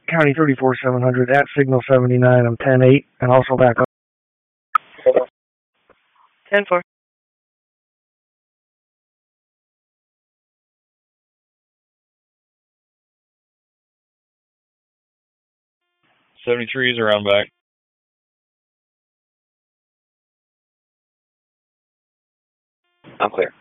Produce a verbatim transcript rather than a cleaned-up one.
County thirty-four seven hundred at signal seventy-nine. I'm ten eight and also back up. ten four. seventy-three is around back. I'm clear.